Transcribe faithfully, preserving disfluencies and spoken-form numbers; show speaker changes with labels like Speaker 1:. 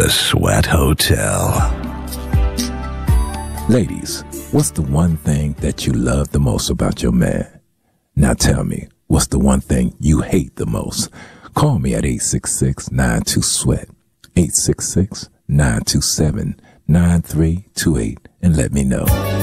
Speaker 1: The Sweat Hotel.
Speaker 2: Ladies, what's the one thing that you love the most about your man? Now tell me, what's the one thing you hate the most? Call me at eight six six, nine two, sweat, eight six six, nine two seven, nine three two eight, and let me know.